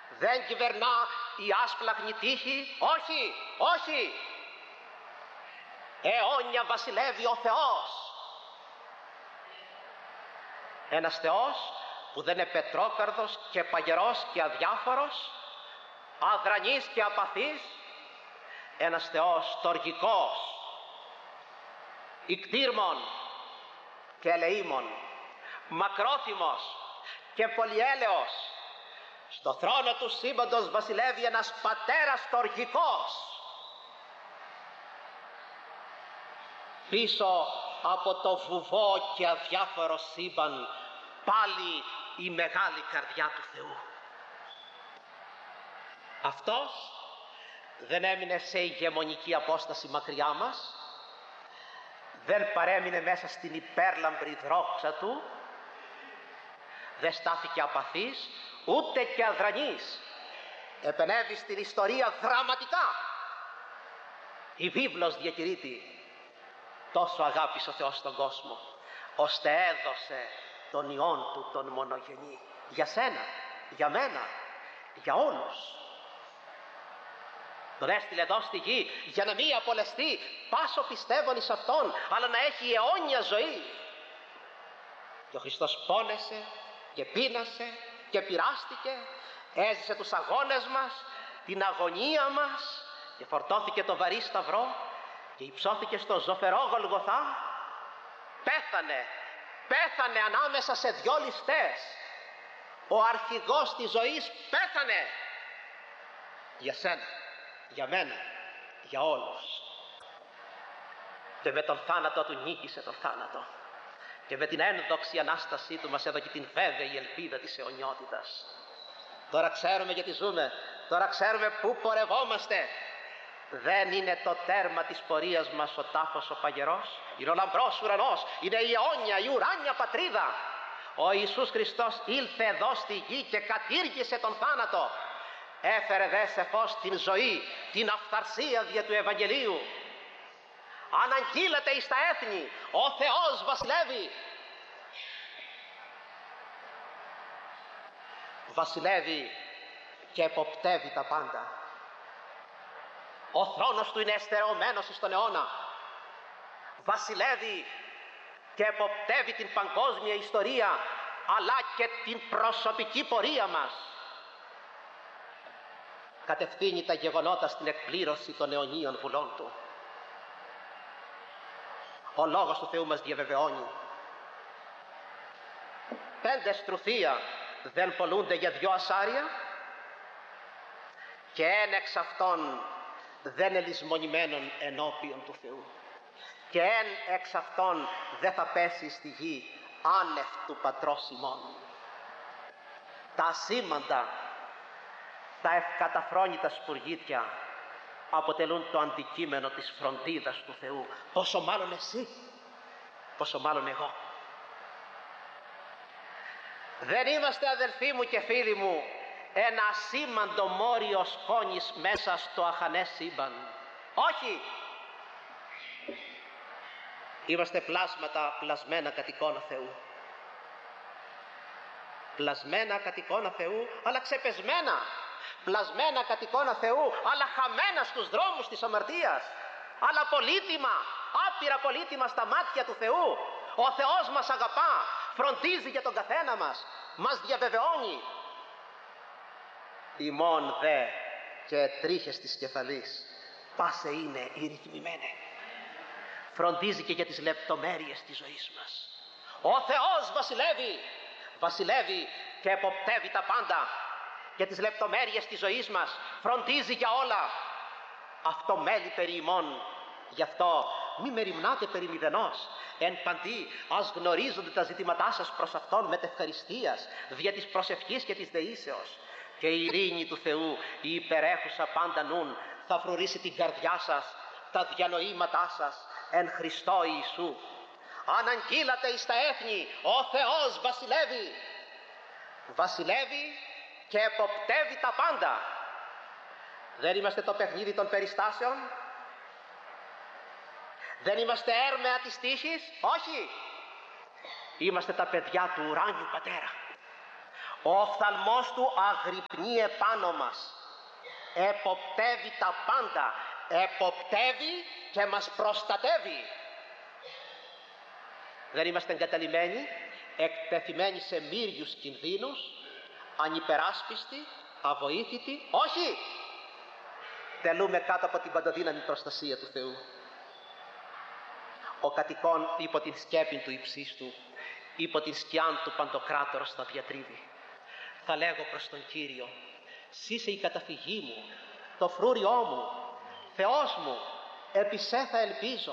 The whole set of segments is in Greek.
Δεν κυβερνά η άσπλαχνη τύχη, όχι, όχι. Αιώνια βασιλεύει ο Θεός. Ένας Θεός που δεν είναι πετρόκαρδος και παγερός και αδιάφορος, αδρανής και απαθής. Ένας Θεός στοργικός, ικτήρμων και ελεήμων, μακρόθυμος και πολυέλεος. Στο θρόνο του σύμπαντος βασιλεύει ένας πατέρας στοργικός. Πίσω από το βουβό και αδιάφορο σύμπαν πάλι η μεγάλη καρδιά του Θεού. Αυτός δεν έμεινε σε ηγεμονική απόσταση μακριά μας, δεν παρέμεινε μέσα στην υπέρλαμπρη δρόξα του, δεν στάθηκε απαθής ούτε και αδρανής, επενέβη στην ιστορία δραματικά. Η βίβλος διακηρύττει: τόσο αγάπησε ο Θεός τον κόσμο, ώστε έδωσε τον Υιόν του τον μονογενή. Για σένα, για μένα, για όλους. Τον έστειλε εδώ στη γη για να μην απολεστεί πάσο πιστεύων εις Αυτόν, αλλά να έχει αιώνια ζωή. Και ο Χριστός πόνεσε και πείνασε και πειράστηκε, έζησε τους αγώνες μας, την αγωνία μας, και φορτώθηκε το βαρύ σταυρό και υψώθηκε στο ζωφερό Γολγοθά. Πέθανε ανάμεσα σε δυο ληστές. Ο αρχηγός της ζωής πέθανε για σένα, για μένα, για όλους. Και με τον θάνατο του νίκησε τον θάνατο, και με την ένδοξη Ανάστασή του μας έδωκε την βέβαιη ελπίδα της αιωνιότητας. Τώρα ξέρουμε γιατί ζούμε, τώρα ξέρουμε πού πορευόμαστε. Δεν είναι το τέρμα της πορείας μας ο τάφος ο παγερός, είναι ο λαμπρός ουρανός, είναι η αιώνια, η ουράνια πατρίδα. Ο Ιησούς Χριστός ήλθε εδώ στη γη και κατήργησε τον θάνατο. Έφερε δε σε φως την ζωή, την αυθαρσία δια του Ευαγγελίου. Αναγγείλεται εις τα έθνη, ο Θεός βασιλεύει. Βασιλεύει και εποπτεύει τα πάντα. Ο θρόνος του είναι εστερεωμένος εις τον αιώνα. Βασιλεύει και εποπτεύει την παγκόσμια ιστορία, αλλά και την προσωπική πορεία μας. Κατευθύνει τα γεγονότα στην εκπλήρωση των αιωνίων βουλών του. Ο Λόγος του Θεού μας διαβεβαιώνει: 5 στρουθία δεν πωλούνται για 2 ασάρια, και ένα εξ αυτών δεν είναι λησμονημένον ενώπιον του Θεού, και ένα εξ αυτών δεν θα πέσει στη γη άνευ του Πατρός ημών. Τα ασήμαντα, τα ευκαταφρόνητα σπουργίτια αποτελούν το αντικείμενο της φροντίδας του Θεού. Πόσο μάλλον εσύ, πόσο μάλλον εγώ. Δεν είμαστε, αδελφοί μου και φίλοι μου, ένα ασήμαντο μόριο σκόνης μέσα στο αχανές σύμπαν. Όχι! Είμαστε πλάσματα πλασμένα κατ' εικόνα Θεού. Πλασμένα κατ' εικόνα Θεού, αλλά ξεπεσμένα. Πλασμένα κατ' εικόνα Θεού, αλλά χαμένα στους δρόμους της αμαρτίας. Αλλά πολύτιμα, άπειρα πολύτιμα στα μάτια του Θεού. Ο Θεός μας αγαπά, φροντίζει για τον καθένα μας διαβεβαιώνει. ημών δε και τρίχες της κεφαλής πάσε είναι οι ρυθμημένε. Φροντίζει και για τις λεπτομέρειες της ζωής μας. Ο Θεός βασιλεύει και εποπτεύει τα πάντα. Για τις λεπτομέρειες της ζωής μας φροντίζει για όλα. Αυτό μέλει περί ημών. Γι' αυτό μη μεριμνάτε περί μηδενός. Εν παντί ας γνωρίζονται τα ζητήματά σας προς Αυτόν με τευχαριστίας, δια της προσευχής και της δεήσεως. Και η ειρήνη του Θεού, η υπερέχουσα πάντα νουν, θα φρουρήσει την καρδιά σας, τα διανοήματά σας, εν Χριστώ Ιησού. Αναγγείλατε εις τα έθνη, ο Θεός βασιλεύει και εποπτεύει τα πάντα. Δεν είμαστε το παιχνίδι των περιστάσεων, δεν είμαστε έρμεα της τύχης, όχι. Είμαστε τα παιδιά του ουράνιου Πατέρα. Ο οφθαλμός του αγρυπνεί επάνω μας. Εποπτεύει τα πάντα. Εποπτεύει και μας προστατεύει. Δεν είμαστε εγκαταλειμμένοι, εκτεθειμένοι σε μύριους κινδύνους, ανυπεράσπιστοι, αβοήθητοι. Όχι! Τελούμε κάτω από την παντοδύναμη προστασία του Θεού. Ο κατοικών υπό την σκέπη του υψίστου, υπό την σκιάν του Παντοκράτορος θα διατρίβει. Θα λέγω προς τον Κύριο: «Συ είσαι η καταφυγή μου, το φρούριό μου, Θεός μου, επί σε θα ελπίζω».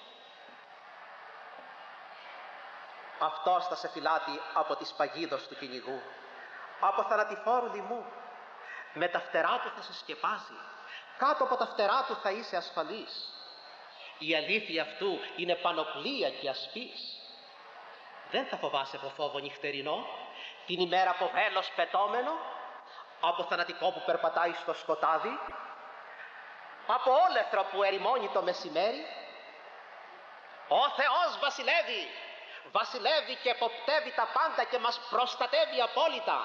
Αυτός θα σε φυλάτει από τις παγίδος του κυνηγού, από θανατηφόρου λοιμού. Με τα φτερά του θα σε σκεπάζει, κάτω από τα φτερά του θα είσαι ασφαλής. Η αλήθεια αυτού είναι πανοπλία και ασπής. Δεν θα φοβάσαι από φόβο νυχτερινό, την ημέρα από βέλος πετώμενο, από θανατικό που περπατάει στο σκοτάδι, από όλεθρο που ερημώνει το μεσημέρι. Ο Θεός βασιλεύει, βασιλεύει και εποπτεύει τα πάντα και μας προστατεύει απόλυτα.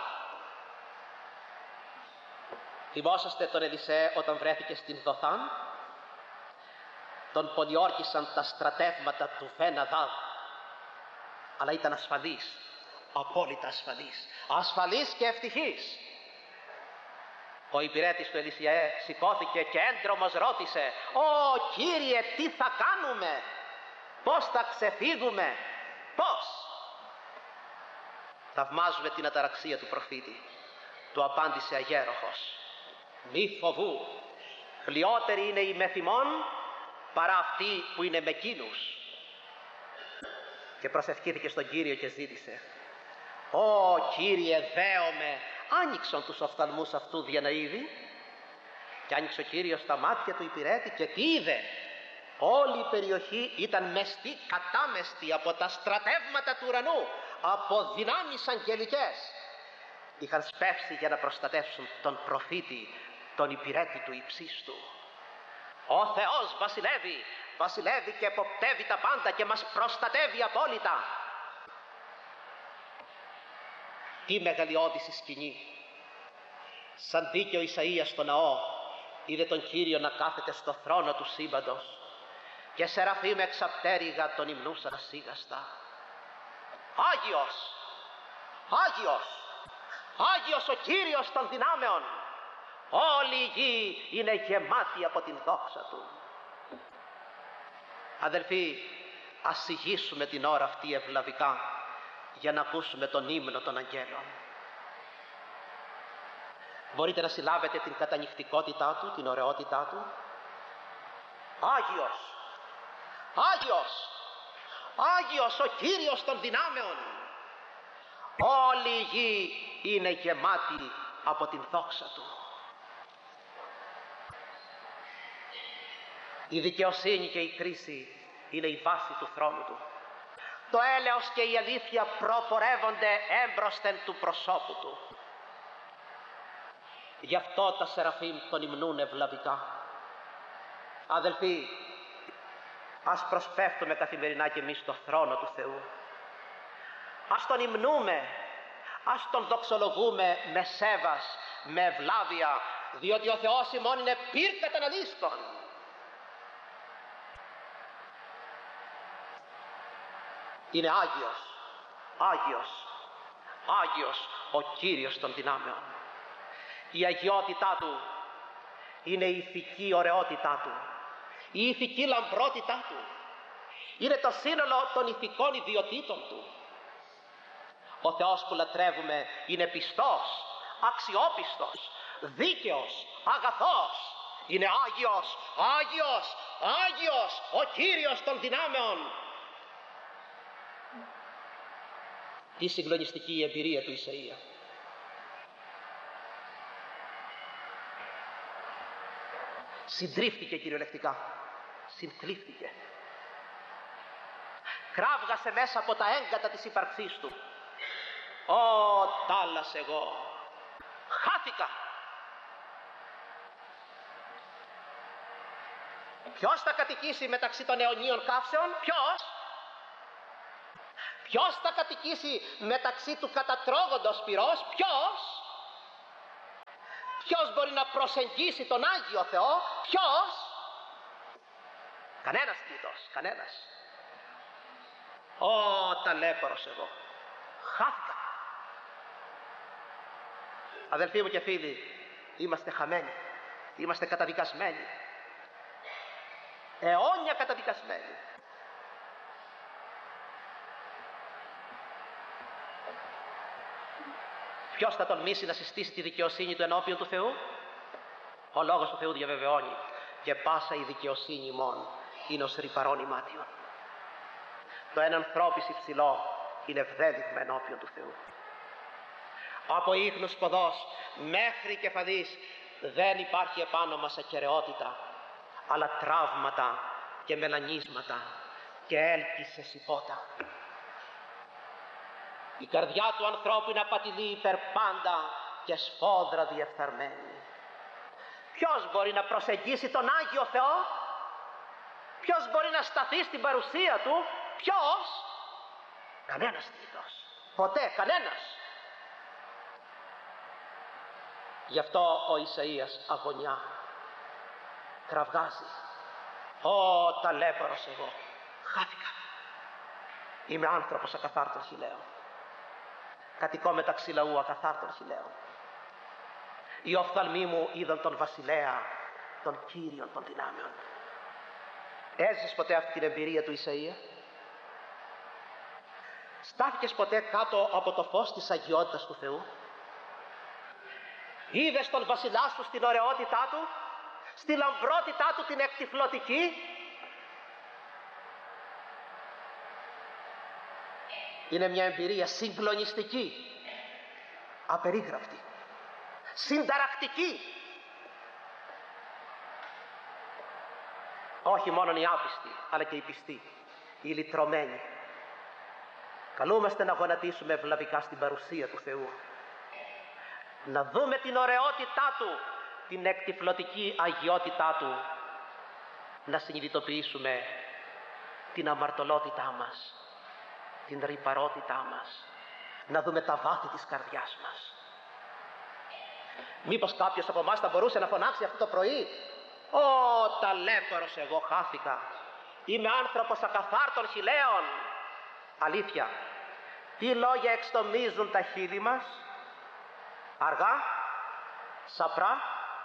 Θυμόσαστε τον Ελισέ όταν βρέθηκε στην Δοθάν? Τον πολιόρκησαν τα στρατεύματα του Βεν-Αδάδ, αλλά ήταν ασφαλής, απόλυτα ασφαλής, ασφαλής και ευτυχής. Ο υπηρέτης του Ελισιαέ σηκώθηκε και έντρομος ρώτησε: «Ω Κύριε, τι θα κάνουμε, πώς θα ξεφύγουμε, πώς?» Θαυμάζουμε την αταραξία του προφήτη. Του απάντησε αγέροχος: «Μη φοβού, πλειότεροι είναι οι μεθυμών παρά αυτοί που είναι με εκείνους». Και προσευχήθηκε στον Κύριο και ζήτησε: «Ω Κύριε, δέομαι, άνοιξον τους οφθαλμούς αυτού διαναίδη». Και άνοιξε ο Κύριος τα μάτια του υπηρέτη και τι είδε? Όλη η περιοχή ήταν μεστή, κατάμεστη από τα στρατεύματα του ουρανού, από δυνάμεις αγγελικές. Είχαν σπεύσει για να προστατεύσουν τον προφήτη, τον υπηρέτη του υψίστου. Ο Θεός βασιλεύει, βασιλεύει και εποπτεύει τα πάντα και μας προστατεύει απόλυτα. Τι μεγαλειώδης η σκηνή! Σαν δίκαιο Ισαΐας στο ναό, είδε τον Κύριο να κάθεται στο θρόνο του σύμπαντος και σεραφείμ εξαπτέρυγα τον υμνούσαν ασίγαστα: «Άγιος, Άγιος, Άγιος ο Κύριος των δυνάμεων, όλη η γη είναι γεμάτη από την δόξα Του». Αδελφοί, ας συγγύσουμε την ώρα αυτή ευλαβικά για να ακούσουμε τον ύμνο των αγγέλων. Μπορείτε να συλλάβετε την κατανυχτικότητά του, την ωραιότητά του. Άγιος, Άγιος, Άγιος ο Κύριος των δυνάμεων, όλη η γη είναι γεμάτη από την δόξα Του. Η δικαιοσύνη και η κρίση είναι η βάση του θρόνου Του. Το έλεος και η αλήθεια προπορεύονται έμπροσθεν του προσώπου Του. Γι' αυτό τα σεραφείμ τον υμνούν ευλαβικά. Αδελφοί, ας προσπέφτουμε καθημερινά και εμείς στο θρόνο του Θεού. Ας τον υμνούμε, ας τον δοξολογούμε με σέβας, με ευλάβεια, διότι ο Θεός ημών είναι πυρ καταναλύσκων. Είναι Άγιος, Άγιος, Άγιος ο Κύριος των δυνάμεων. Η αγιότητά Του είναι η ηθική ωραιότητά Του, η ηθική λαμπρότητά Του, είναι το σύνολο των ηθικών ιδιωτήτων Του. Ο Θεός που λατρεύουμε είναι πιστός, αξιόπιστος, δίκαιος, αγαθός. Είναι Άγιος, Άγιος, Άγιος ο Κύριος των δυνάμεων. Τι συγκλονιστική η εμπειρία του Ισαΐα. Συντρίφθηκε κυριολεκτικά, συνθλίφθηκε. Κράβγασε μέσα από τα έγκατα της ύπαρξής του: «Ω τάλας εγώ, χάθηκα». Ποιος θα κατοικήσει μεταξύ των αιωνίων καύσεων? Ποιος Ποιος θα κατοικήσει μεταξύ του κατατρώγοντος πυρός? Ποιος? Ποιος μπορεί να προσεγγίσει τον Άγιο Θεό? Ποιος? Κανένας τρίτος, κανένας. Ταλέπορος εγώ, χάθηκα. Αδελφοί μου και φίλοι, είμαστε χαμένοι, είμαστε καταδικασμένοι, αιώνια καταδικασμένοι. Ποιος θα τολμήσει να συστήσει τη δικαιοσύνη του ενώπιον του Θεού? Ο λόγος του Θεού διαβεβαιώνει: και πάσα η δικαιοσύνη ημών είναι ως ρυπαρών ημάτιον. Το ένα ανθρώπις υψηλό είναι ευδέλιγμα ενώπιον του Θεού. Από ίχνους ποδός μέχρι κεφαλής δεν υπάρχει επάνω μας ακεραιότητα, αλλά τραύματα και μελανίσματα και έλκυσες υπότα. Η καρδιά του ανθρώπου είναι απατηλή υπερπάντα και σφόδρα διεφθαρμένη. Ποιος μπορεί να προσεγγίσει τον Άγιο Θεό? Ποιος μπορεί να σταθεί στην παρουσία του? Ποιος? Κανένας τρίτος, ποτέ κανένας. Γι' αυτό ο Ισαΐας αγωνιά, κραυγάζει: ταλέπορος εγώ, χάθηκα. Είμαι άνθρωπος ακαθάρτων χιλέων, κατοικώ μεταξύ λαού ακαθάρτων χιλέων. Οι οφθαλμοί μου είδαν τον βασιλέα, τον Κύριον των δυνάμεων. Έζησες ποτέ αυτή την εμπειρία του Ισαΐα? Στάθηκες ποτέ κάτω από το φως της αγιότητας του Θεού? Είδες τον βασιλιά σου στην ωραιότητά του, στη λαμπρότητά του την εκτυφλωτική? Είναι μια εμπειρία συγκλονιστική, απερίγραπτη, συνταρακτική. Όχι μόνο οι άπιστοι, αλλά και οι πιστοί, οι λυτρωμένοι, καλούμαστε να γονατίσουμε ευλαβικά στην παρουσία του Θεού, να δούμε την ωραιότητά του, την εκτυφλωτική αγιότητά του, να συνειδητοποιήσουμε την αμαρτωλότητά μας, την ρυπαρότητά μας, να δούμε τα βάθη της καρδιάς μας. Μήπως κάποιος από εμάς θα μπορούσε να φωνάξει αυτό το πρωί: ταλέπορος εγώ, χάθηκα. Είμαι άνθρωπος ακαθάρτων χιλέων. Αλήθεια, τι λόγια εξτομίζουν τα χείλη μας? Αργά, σαπρά,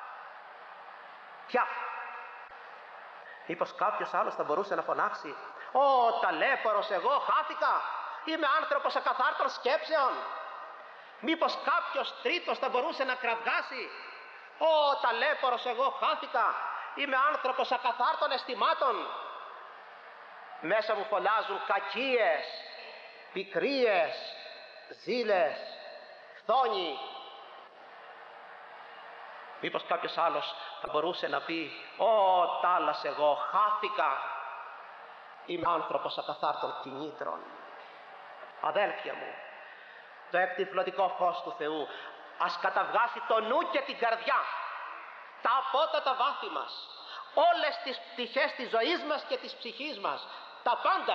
ποια? Μήπως κάποιος άλλος θα μπορούσε να φωνάξει: ταλέπορος εγώ, χάθηκα. Είμαι άνθρωπος ακαθάρτων σκέψεων. Μήπως κάποιος τρίτος θα μπορούσε να κραυγάσει: ταλέπορος εγώ, χάθηκα. Είμαι άνθρωπος ακαθάρτων αισθημάτων. Μέσα μου φωνάζουν κακίες, πικρίες, ζήλες, φθόνοι. Μήπως κάποιος άλλος θα μπορούσε να πει: τάλας εγώ, χάθηκα. Είμαι άνθρωπος ακαθάρτων κινήτρων. Αδέλφια μου, το εκτυφλωτικό φως του Θεού ας καταβγάσει το νου και την καρδιά, τα απότατα βάθη μας, όλες τις πτυχές της ζωής μας και της ψυχής μας, τα πάντα.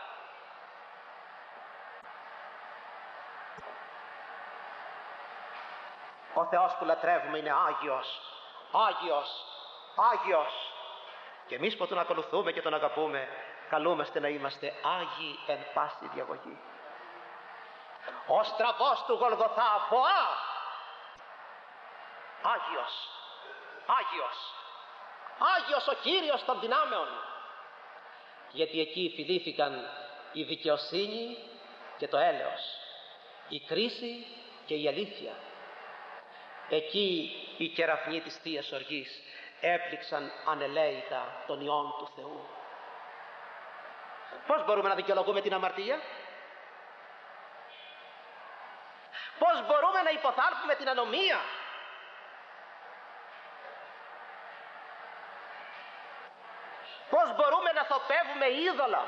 Ο Θεός που λατρεύουμε είναι Άγιος, Άγιος, Άγιος. Και εμείς που τον ακολουθούμε και τον αγαπούμε, καλούμαστε να είμαστε Άγιοι εν πάση διαγωγή. Ο στραβός του Γολγοθά, Βοά, Άγιος, Άγιος, Άγιος ο Κύριος των δυνάμεων. Γιατί εκεί φυλήθηκαν η δικαιοσύνη και το έλεος, η κρίση και η αλήθεια. Εκεί οι κεραυνοί της Θείας Οργής έπληξαν ανελαίητα τον Υιόν του Θεού. Πώς μπορούμε να δικαιολογούμε την αμαρτία? Πώς μπορούμε να υποθάλπουμε την ανομία? Πώς μπορούμε να θοπεύουμε είδωλα?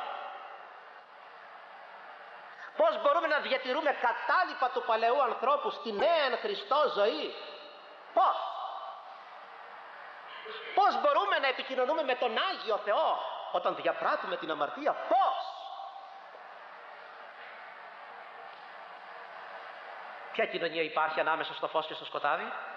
Πώς μπορούμε να διατηρούμε κατάλοιπα του παλαιού ανθρώπου στη νέα εν Χριστώ ζωή? Πώς μπορούμε να επικοινωνούμε με τον Άγιο Θεό όταν διαπράττουμε την αμαρτία? Πώς? Ποια κοινωνία υπάρχει ανάμεσα στο φως και στο σκοτάδι?